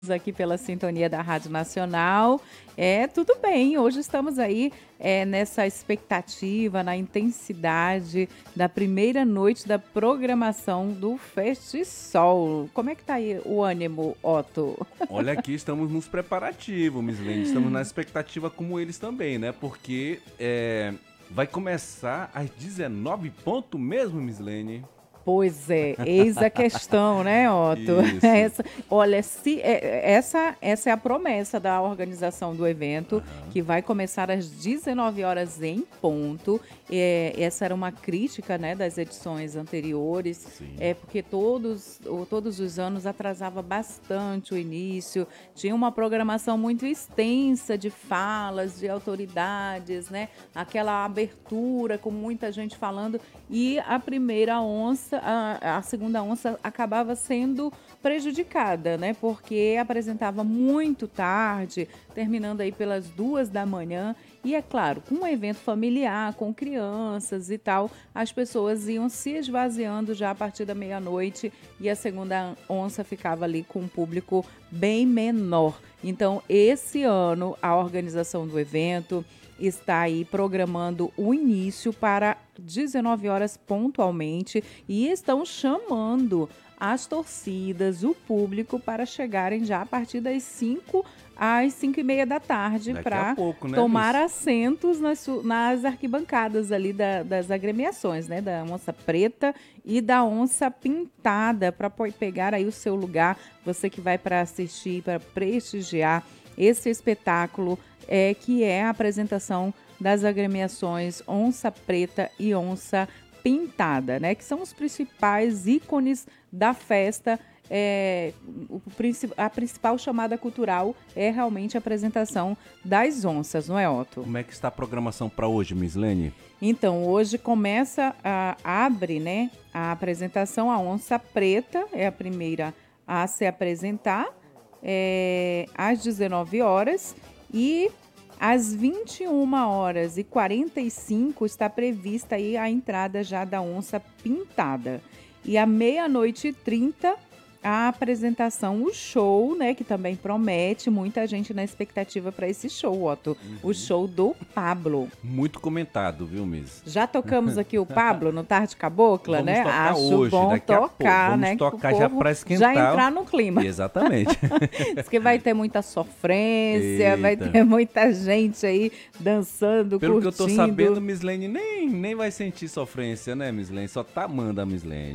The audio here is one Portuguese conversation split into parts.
Aqui pela sintonia da Rádio Nacional. Tudo bem, hoje estamos aí nessa expectativa, na intensidade da primeira noite da programação do FestiSol. Como é que tá aí o ânimo, Otto? Olha, aqui estamos nos preparativos, Miss Lene. Estamos na expectativa como eles também, né? Porque vai começar às 19 ponto mesmo, Miss Lene? Pois é, eis a questão, né, Otto? Isso. Olha, essa é a promessa da organização do evento, Aham. que vai começar às 19 horas em ponto. Essa era uma crítica, né, das edições anteriores, Sim. porque todos os anos atrasava bastante o início, tinha uma programação muito extensa de falas, de autoridades, né? Aquela abertura com muita gente falando, e a primeira onça, a segunda onça acabava sendo prejudicada, né? Porque apresentava muito tarde, terminando aí pelas 2 da manhã. E é claro, com um evento familiar, com crianças e tal, as pessoas iam se esvaziando já a partir da meia-noite e a segunda onça ficava ali com um público bem menor. Então, esse ano, a organização do evento está aí programando o início para 19 horas pontualmente e estão chamando as torcidas, o público, para chegarem já a partir das 5 às 5h30 da tarde Daqui a para pouco, né, tomar Miss? assentos nas arquibancadas ali das agremiações, né? Da onça preta e da onça pintada, para pegar aí o seu lugar, você que vai para assistir, para prestigiar esse espetáculo que é a apresentação das agremiações Onça Preta e Onça Pintada, né? Que são os principais ícones da festa. A principal chamada cultural é realmente a apresentação das onças, não é, Otto? Como é que está a programação para hoje, Miss Lene? Então, hoje abre, né, a apresentação. A Onça Preta é a primeira a se apresentar às 19 horas, e às 21h45 está prevista aí a entrada já da Onça Pintada. E à 00h30 a apresentação, o show, né, que também promete muita gente na expectativa para esse show, Otto. O show do Pablo. Muito comentado, viu, Miss? Já tocamos aqui o Pablo no Tarde Cabocla, Vamos né? tocar Acho hoje, bom daqui a pouco. tocar, Vamos né? tocar que o já povo para esquentar. já entrar no clima. Exatamente. Diz que vai ter muita sofrência, vai Eita. ter muita gente aí dançando, Pelo curtindo. que eu tô sabendo, Miss Lene nem vai sentir sofrência, né, Miss Lene? Só tá amando a Miss Lene.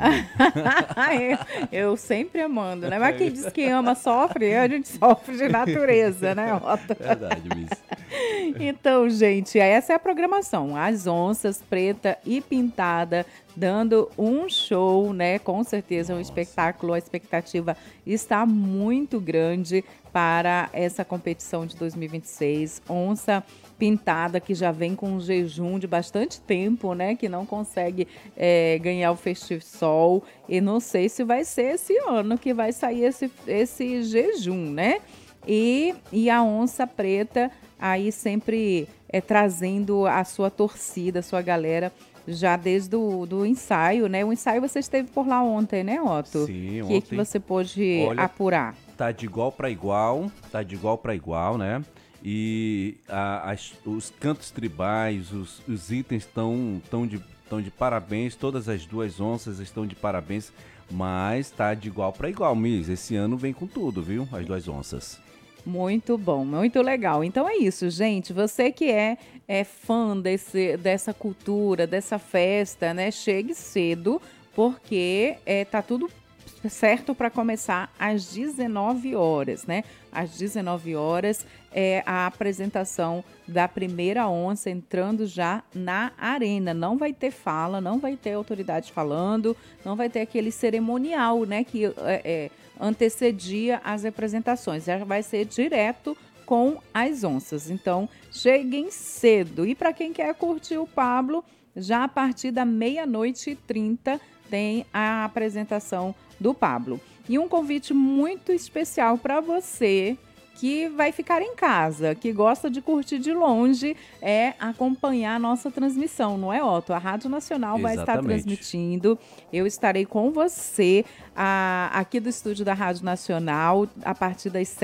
eu sempre amando, né? Mas quem diz que ama sofre, a gente sofre de natureza, né, Otto? Verdade, Miss. Então, gente, essa é a programação. As onças preta e pintada dando um show, né? Com certeza um espetáculo. A expectativa está muito grande para essa competição de 2026. Onça Pintada, que já vem com um jejum de bastante tempo, né? Que não consegue ganhar o FestiSol. E não sei se vai ser esse ano que vai sair esse jejum, né? E a Onça Preta aí sempre trazendo a sua torcida, a sua galera, já desde do ensaio, né? O ensaio você esteve por lá ontem, né, Otto? Sim, Que ontem. você pôde apurar? Tá de igual para igual, né? E os cantos tribais, os itens estão de parabéns, todas as duas onças estão de parabéns, mas tá de igual para igual, Miss. Esse ano vem com tudo, viu? As duas onças. Muito bom, muito legal. Então é isso, gente. Você que é fã dessa cultura, dessa festa, né? Chegue cedo, porque tá tudo certo para começar às 19 horas, né? Às 19 horas é a apresentação da primeira onça entrando já na arena. Não vai ter fala, não vai ter autoridade falando, não vai ter aquele cerimonial, né? Que antecedia as apresentações. Já vai ser direto com as onças. Então, cheguem cedo. E para quem quer curtir o Pablo, já a partir da 00h30 tem a apresentação do Pablo. E um convite muito especial para você que vai ficar em casa, que gosta de curtir de longe, acompanhar a nossa transmissão, não é, Otto? A Rádio Nacional vai estar transmitindo. Eu estarei com você aqui do estúdio da Rádio Nacional a partir das